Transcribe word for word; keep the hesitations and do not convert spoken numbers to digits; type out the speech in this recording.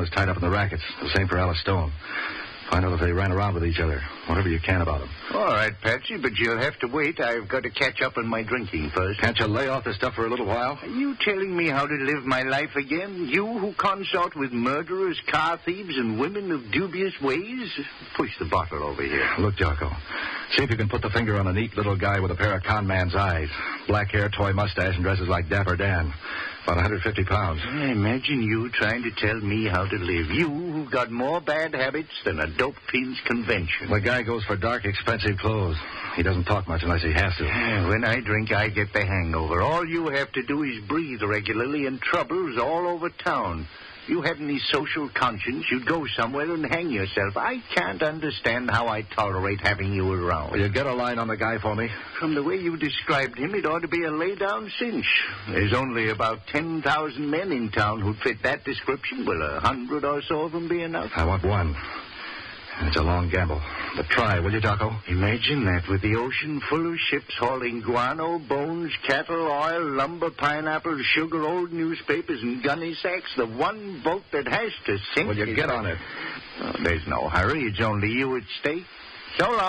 is tied up in the rackets. The same for Alice Stone. Find out if they ran around with each other. Whatever you can about them. All right, Patsy, but you'll have to wait. I've got to catch up on my drinking first. Can't you lay off this stuff for a little while? Are you telling me how to live my life again? You who consort with murderers, car thieves, and women of dubious ways? Push the bottle over here. Look, Jocko. See if you can put the finger on a neat little guy with a pair of con man's eyes. Black hair, toy mustache, and dresses like Dapper Dan. About one hundred fifty pounds. I imagine you trying to tell me how to live. You who've got more bad habits than a dope fiend's convention. The guy goes for dark, expensive clothes. He doesn't talk much unless he has to. When I drink, I get the hangover. All you have to do is breathe regularly, and trouble's all over town. If you had any social conscience, you'd go somewhere and hang yourself. I can't understand how I tolerate having you around. Will you get a line on the guy for me? From the way you described him, it ought to be a lay-down cinch. There's only about ten thousand men in town who'd fit that description. Will a hundred or so of them be enough? I want one. And it's a long gamble. But try, will you, Jocko? Imagine that, with the ocean full of ships hauling guano, bones, cattle, oil, lumber, pineapples, sugar, old newspapers, and gunny sacks. The one boat that has to sink. Will you get is... on it? Oh, there's no hurry. It's only you at stake. So long.